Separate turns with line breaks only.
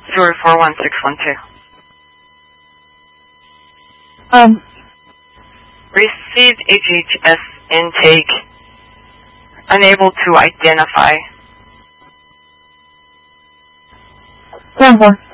041612.
Received HHS intake. Unable to identify.
Ground 4.